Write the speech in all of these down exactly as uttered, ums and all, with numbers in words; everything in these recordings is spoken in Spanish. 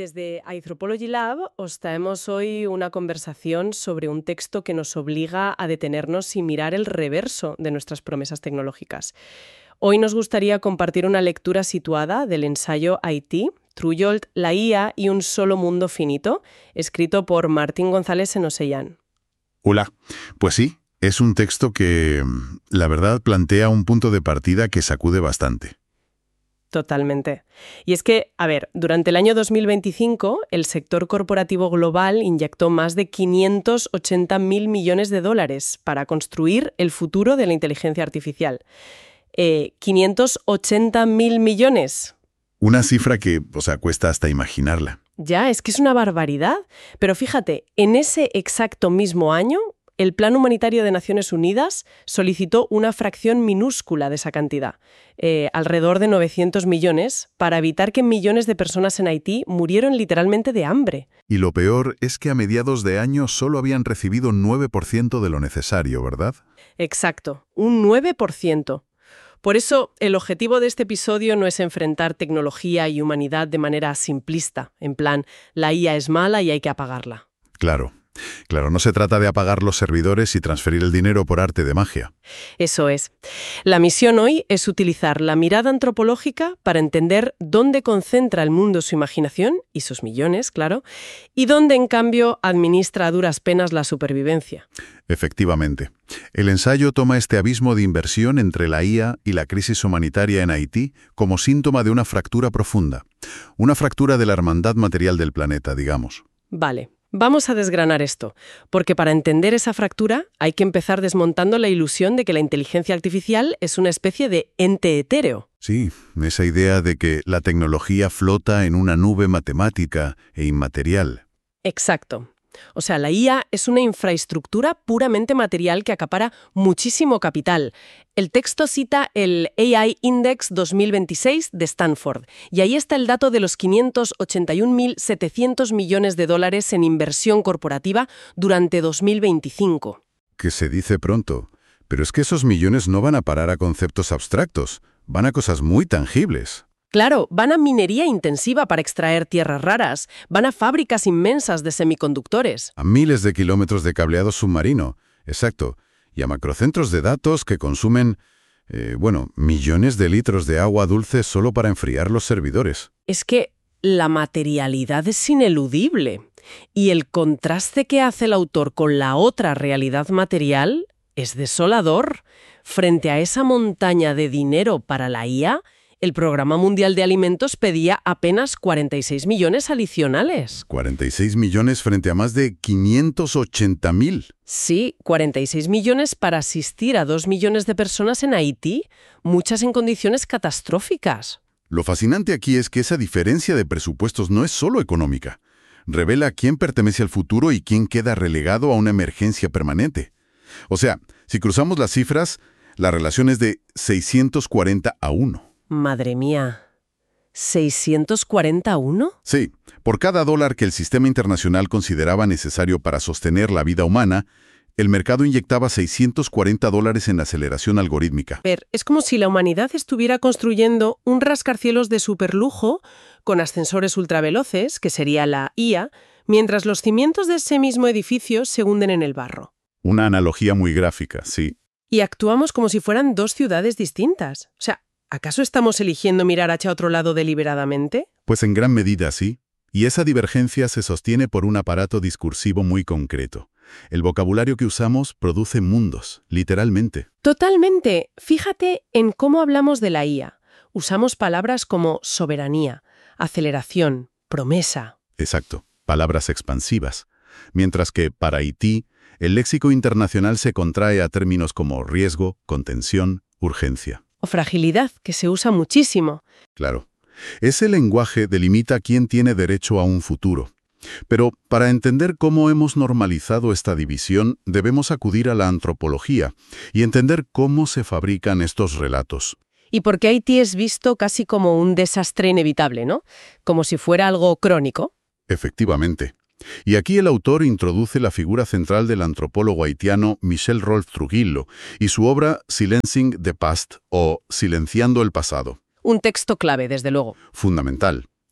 Desde Anthropology Lab os traemos hoy una conversación sobre un texto que nos obliga a detenernos y mirar el reverso de nuestras promesas tecnológicas. Hoy nos gustaría compartir una lectura situada del ensayo I T, Trujolt, la I A y un solo mundo finito, escrito por Martín González Senosellán. Hola, pues sí, es un texto que, la verdad, plantea un punto de partida que sacude bastante. Totalmente. Y es que, a ver, durante el año dos mil veinticinco, el sector corporativo global inyectó más de quinientos ochenta mil millones de dólares para construir el futuro de la inteligencia artificial. Eh, ¿quinientos ochenta mil millones? Una cifra que, o sea, cuesta hasta imaginarla. Ya, es que es una barbaridad. Pero fíjate, en ese exacto mismo año, el Plan Humanitario de Naciones Unidas solicitó una fracción minúscula de esa cantidad, eh, alrededor de novecientos millones, para evitar que millones de personas en Haití murieron literalmente de hambre. Y lo peor es que a mediados de año solo habían recibido nueve por ciento de lo necesario, ¿verdad? Exacto, un nueve por ciento. Por eso, el objetivo de este episodio no es enfrentar tecnología y humanidad de manera simplista, en plan, la I A es mala y hay que apagarla. Claro. Claro, no se trata de apagar los servidores y transferir el dinero por arte de magia. Eso es. La misión hoy es utilizar la mirada antropológica para entender dónde concentra el mundo su imaginación, y sus millones, claro, y dónde, en cambio, administra a duras penas la supervivencia. Efectivamente. El ensayo toma este abismo de inversión entre la I A y la crisis humanitaria en Haití como síntoma de una fractura profunda. Una fractura de la hermandad material del planeta, digamos. Vale. Vamos a desgranar esto, porque para entender esa fractura hay que empezar desmontando la ilusión de que la inteligencia artificial es una especie de ente etéreo. Sí, esa idea de que la tecnología flota en una nube matemática e inmaterial. Exacto. O sea, la I A es una infraestructura puramente material que acapara muchísimo capital. El texto cita el A I Index dos mil veintiséis de Stanford, y ahí está el dato de los quinientos ochenta y un mil setecientos millones de dólares en inversión corporativa durante dos mil veinticinco. Que se dice pronto, pero es que esos millones no van a parar a conceptos abstractos, van a cosas muy tangibles. Claro, van a minería intensiva para extraer tierras raras, van a fábricas inmensas de semiconductores. A miles de kilómetros de cableado submarino, exacto, y a macrocentros de datos que consumen, eh, bueno, millones de litros de agua dulce solo para enfriar los servidores. Es que la materialidad es ineludible, y el contraste que hace el autor con la otra realidad material es desolador. Frente a esa montaña de dinero para la I A, el Programa Mundial de Alimentos pedía apenas cuarenta y seis millones adicionales. cuarenta y seis millones frente a más de quinientos ochenta mil. Sí, cuarenta y seis millones para asistir a dos millones de personas en Haití, muchas en condiciones catastróficas. Lo fascinante aquí es que esa diferencia de presupuestos no es solo económica. Revela quién pertenece al futuro y quién queda relegado a una emergencia permanente. O sea, si cruzamos las cifras, la relación es de seiscientos cuarenta a uno. Madre mía, ¿seiscientos cuarenta a uno? Sí, por cada dólar que el sistema internacional consideraba necesario para sostener la vida humana, el mercado inyectaba seiscientos cuarenta dólares en aceleración algorítmica. A ver, es como si la humanidad estuviera construyendo un rascacielos de superlujo con ascensores ultraveloces, que sería la I A, mientras los cimientos de ese mismo edificio se hunden en el barro. Una analogía muy gráfica, sí. Y actuamos como si fueran dos ciudades distintas. O sea, ¿acaso estamos eligiendo mirar hacia otro lado deliberadamente? Pues en gran medida sí. Y esa divergencia se sostiene por un aparato discursivo muy concreto. El vocabulario que usamos produce mundos, literalmente. Totalmente. Fíjate en cómo hablamos de la I A. Usamos palabras como soberanía, aceleración, promesa. Exacto, palabras expansivas. Mientras que, para Haití, el léxico internacional se contrae a términos como riesgo, contención, urgencia. O fragilidad, que se usa muchísimo. Claro. Ese lenguaje delimita quién tiene derecho a un futuro. Pero para entender cómo hemos normalizado esta división, debemos acudir a la antropología y entender cómo se fabrican estos relatos. Y porque Haití es visto casi como un desastre inevitable, ¿no? Como si fuera algo crónico. Efectivamente. Y aquí el autor introduce la figura central del antropólogo haitiano Michel Rolph Trujillo y su obra Silencing the Past o Silenciando el pasado. Un texto clave, desde luego. Fundamental.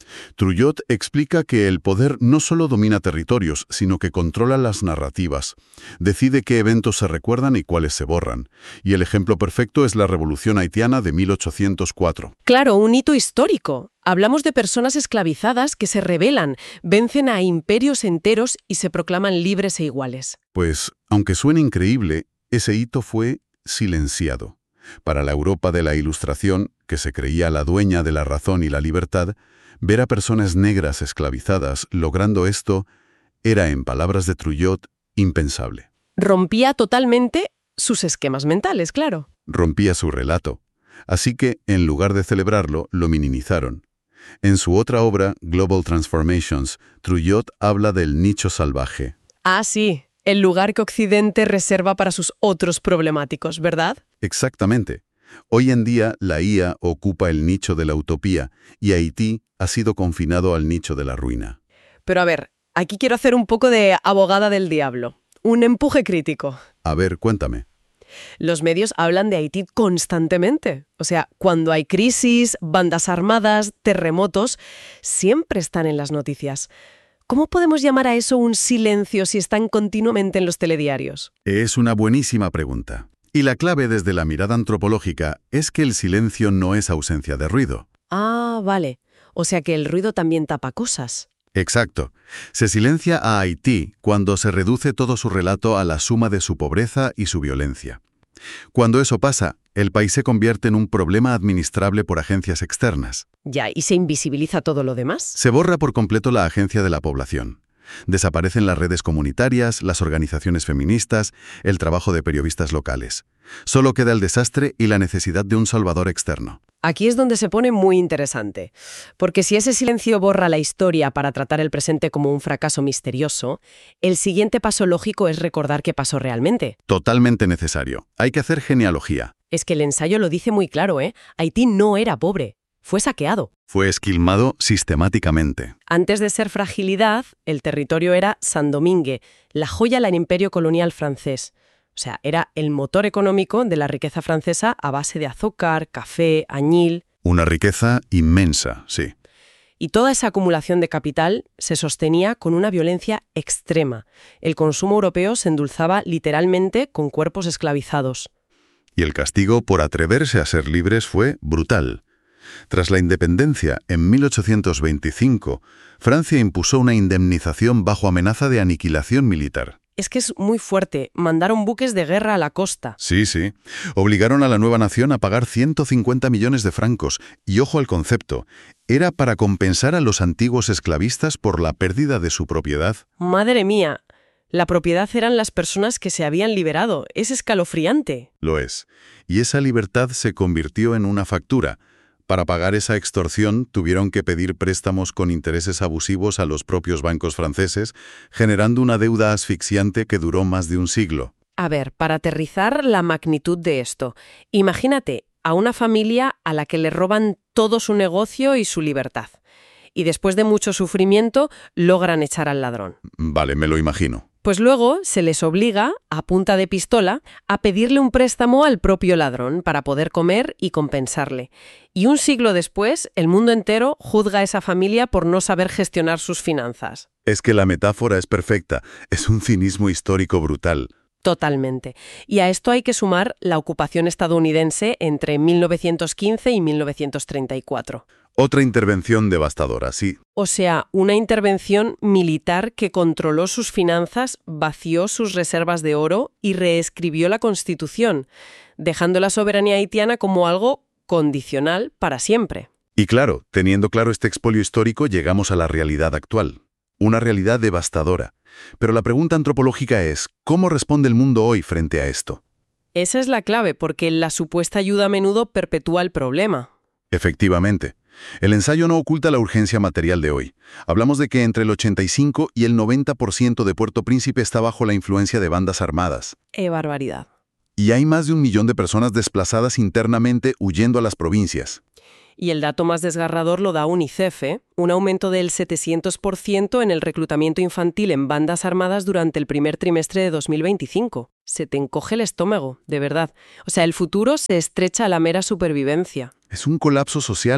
Trujillo explica que el poder no solo domina territorios, sino que controla las narrativas, decide qué eventos se recuerdan y cuáles se borran. Y el ejemplo perfecto es la Revolución Haitiana de mil ochocientos cuatro. Claro, un hito histórico. Hablamos de personas esclavizadas que se rebelan, vencen a imperios enteros y se proclaman libres e iguales. Pues, aunque suene increíble, ese hito fue silenciado. Para la Europa de la Ilustración, que se creía la dueña de la razón y la libertad, ver a personas negras esclavizadas logrando esto era, en palabras de Trujillo, impensable. Rompía totalmente sus esquemas mentales, claro. Rompía su relato. Así que, en lugar de celebrarlo, lo minimizaron. En su otra obra, Global Transformations, Trujillo habla del nicho salvaje. Ah, sí, el lugar que Occidente reserva para sus otros problemáticos, ¿verdad? Exactamente. Hoy en día, la I A ocupa el nicho de la utopía y Haití ha sido confinado al nicho de la ruina. Pero a ver, aquí quiero hacer un poco de abogada del diablo. Un empuje crítico. A ver, cuéntame. Los medios hablan de Haití constantemente. O sea, cuando hay crisis, bandas armadas, terremotos, siempre están en las noticias. ¿Cómo podemos llamar a eso un silencio si están continuamente en los telediarios? Es una buenísima pregunta. Y la clave desde la mirada antropológica es que el silencio no es ausencia de ruido. Ah, vale. O sea que el ruido también tapa cosas. Exacto. Se silencia a Haití cuando se reduce todo su relato a la suma de su pobreza y su violencia. Cuando eso pasa, el país se convierte en un problema administrable por agencias externas. Ya, ¿y se invisibiliza todo lo demás? Se borra por completo la agencia de la población. Desaparecen las redes comunitarias, las organizaciones feministas, el trabajo de periodistas locales. Solo queda el desastre y la necesidad de un salvador externo. Aquí es donde se pone muy interesante, porque si ese silencio borra la historia para tratar el presente como un fracaso misterioso, el siguiente paso lógico es recordar qué pasó realmente. Totalmente necesario. Hay que hacer genealogía. Es que el ensayo lo dice muy claro, ¿eh? Haití no era pobre, fue saqueado. Fue esquilmado sistemáticamente. Antes de ser fragilidad, el territorio era Saint-Domingue, la joya del imperio colonial francés. O sea, era el motor económico de la riqueza francesa a base de azúcar, café, añil. Una riqueza inmensa, sí. Y toda esa acumulación de capital se sostenía con una violencia extrema. El consumo europeo se endulzaba literalmente con cuerpos esclavizados. Y el castigo por atreverse a ser libres fue brutal. Tras la independencia, en mil ochocientos veinticinco, Francia impuso una indemnización bajo amenaza de aniquilación militar. Es que es muy fuerte. Mandaron buques de guerra a la costa. Sí, sí. Obligaron a la nueva nación a pagar ciento cincuenta millones de francos. Y ojo al concepto. Era para compensar a los antiguos esclavistas por la pérdida de su propiedad. Madre mía. La propiedad eran las personas que se habían liberado. Es escalofriante. Lo es. Y esa libertad se convirtió en una factura. Para pagar esa extorsión, tuvieron que pedir préstamos con intereses abusivos a los propios bancos franceses, generando una deuda asfixiante que duró más de un siglo. A ver, para aterrizar la magnitud de esto, imagínate a una familia a la que le roban todo su negocio y su libertad. Y después de mucho sufrimiento, logran echar al ladrón. Vale, me lo imagino. Pues luego se les obliga, a punta de pistola, a pedirle un préstamo al propio ladrón para poder comer y compensarle. Y un siglo después, el mundo entero juzga a esa familia por no saber gestionar sus finanzas. Es que la metáfora es perfecta. Es un cinismo histórico brutal. Totalmente. Y a esto hay que sumar la ocupación estadounidense entre mil novecientos quince y mil novecientos treinta y cuatro. Otra intervención devastadora, sí. O sea, una intervención militar que controló sus finanzas, vació sus reservas de oro y reescribió la Constitución, dejando la soberanía haitiana como algo condicional para siempre. Y claro, teniendo claro este expolio histórico, llegamos a la realidad actual. Una realidad devastadora. Pero la pregunta antropológica es, ¿cómo responde el mundo hoy frente a esto? Esa es la clave, porque la supuesta ayuda a menudo perpetúa el problema. Efectivamente. El ensayo no oculta la urgencia material de hoy. Hablamos de que entre el ochenta y cinco y el noventa por ciento de Puerto Príncipe está bajo la influencia de bandas armadas. ¡Qué barbaridad! Y hay más de un millón de personas desplazadas internamente huyendo a las provincias. Y el dato más desgarrador lo da UNICEF, ¿eh? Un aumento del setecientos por ciento en el reclutamiento infantil en bandas armadas durante el primer trimestre de dos mil veinticinco. Se te encoge el estómago, de verdad. O sea, el futuro se estrecha a la mera supervivencia. Es un colapso social.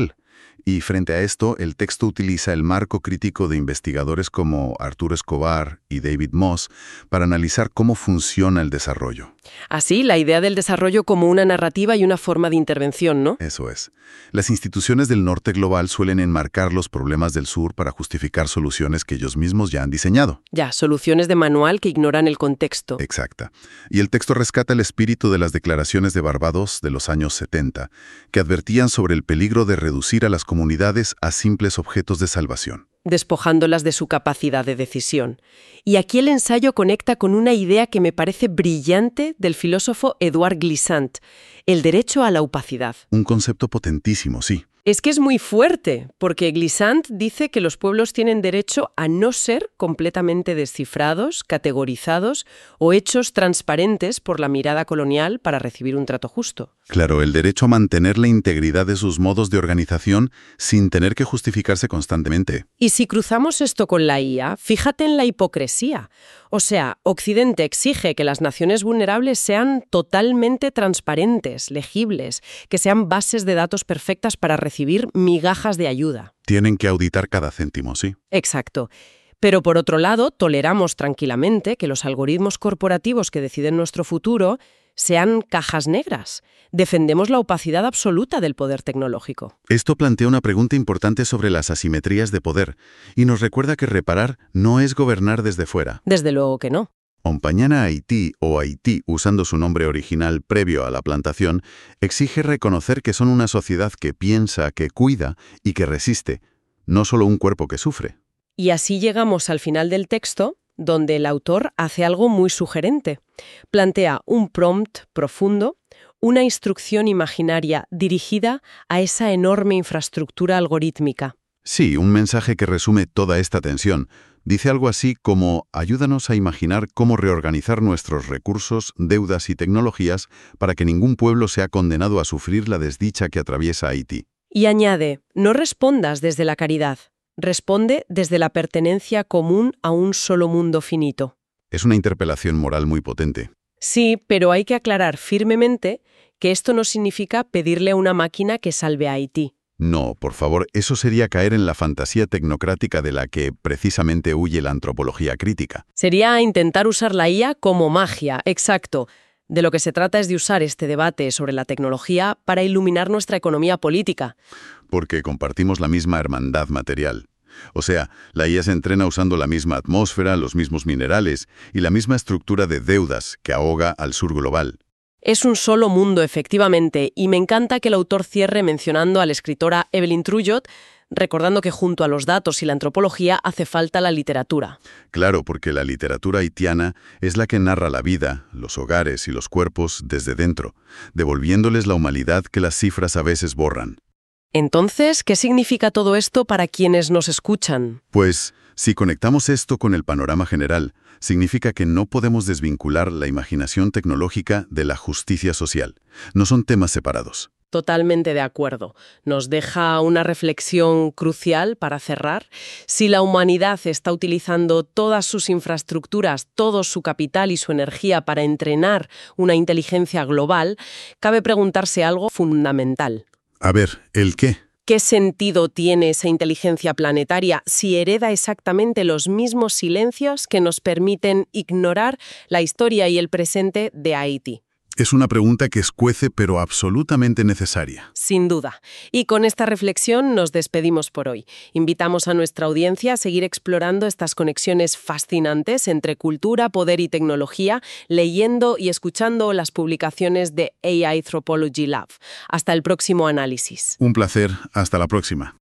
Y frente a esto, el texto utiliza el marco crítico de investigadores como Arturo Escobar y David Moss para analizar cómo funciona el desarrollo. Así, la idea del desarrollo como una narrativa y una forma de intervención, ¿no? Eso es. Las instituciones del norte global suelen enmarcar los problemas del sur para justificar soluciones que ellos mismos ya han diseñado. Ya, soluciones de manual que ignoran el contexto. Exacta. Y el texto rescata el espíritu de las declaraciones de Barbados de los años setenta, que advertían sobre el peligro de reducir a las comunidades a simples objetos de salvación, despojándolas de su capacidad de decisión. Y aquí el ensayo conecta con una idea que me parece brillante del filósofo Édouard Glissant, el derecho a la opacidad. Un concepto potentísimo, sí. Es que es muy fuerte, porque Glissant dice que los pueblos tienen derecho a no ser completamente descifrados, categorizados o hechos transparentes por la mirada colonial para recibir un trato justo. Claro, el derecho a mantener la integridad de sus modos de organización sin tener que justificarse constantemente. Y si cruzamos esto con la I A, fíjate en la hipocresía. O sea, Occidente exige que las naciones vulnerables sean totalmente transparentes, legibles, que sean bases de datos perfectas para recibir migajas de ayuda. Tienen que auditar cada céntimo, sí. Exacto. Pero por otro lado, toleramos tranquilamente que los algoritmos corporativos que deciden nuestro futuro sean cajas negras. Defendemos la opacidad absoluta del poder tecnológico. Esto plantea una pregunta importante sobre las asimetrías de poder y nos recuerda que reparar no es gobernar desde fuera. Desde luego que no. Ompañana Haití, o Haití usando su nombre original previo a la plantación, exige reconocer que son una sociedad que piensa, que cuida y que resiste, no solo un cuerpo que sufre. Y así llegamos al final del texto, donde el autor hace algo muy sugerente. Plantea un prompt profundo, una instrucción imaginaria dirigida a esa enorme infraestructura algorítmica. Sí, un mensaje que resume toda esta tensión. Dice algo así como: ayúdanos a imaginar cómo reorganizar nuestros recursos, deudas y tecnologías para que ningún pueblo sea condenado a sufrir la desdicha que atraviesa Haití. Y añade, no respondas desde la caridad. Responde desde la pertenencia común a un solo mundo finito. Es una interpelación moral muy potente. Sí, pero hay que aclarar firmemente que esto no significa pedirle a una máquina que salve a Haití. No, por favor, eso sería caer en la fantasía tecnocrática de la que precisamente huye la antropología crítica. Sería intentar usar la I A como magia, exacto. De lo que se trata es de usar este debate sobre la tecnología para iluminar nuestra economía política. Porque compartimos la misma hermandad material. O sea, la I A se entrena usando la misma atmósfera, los mismos minerales y la misma estructura de deudas que ahoga al sur global. Es un solo mundo, efectivamente, y me encanta que el autor cierre mencionando a la escritora Evelyn Trujillo, recordando que junto a los datos y la antropología hace falta la literatura. Claro, porque la literatura haitiana es la que narra la vida, los hogares y los cuerpos desde dentro, devolviéndoles la humanidad que las cifras a veces borran. Entonces, ¿qué significa todo esto para quienes nos escuchan? Pues, si conectamos esto con el panorama general, significa que no podemos desvincular la imaginación tecnológica de la justicia social. No son temas separados. Totalmente de acuerdo. Nos deja una reflexión crucial para cerrar. Si la humanidad está utilizando todas sus infraestructuras, todo su capital y su energía para entrenar una inteligencia global, cabe preguntarse algo fundamental. A ver, ¿el qué? ¿Qué sentido tiene esa inteligencia planetaria si hereda exactamente los mismos silencios que nos permiten ignorar la historia y el presente de Haití? Es una pregunta que escuece, pero absolutamente necesaria. Sin duda. Y con esta reflexión nos despedimos por hoy. Invitamos a nuestra audiencia a seguir explorando estas conexiones fascinantes entre cultura, poder y tecnología, leyendo y escuchando las publicaciones de A I Anthropology Lab. Hasta el próximo análisis. Un placer. Hasta la próxima.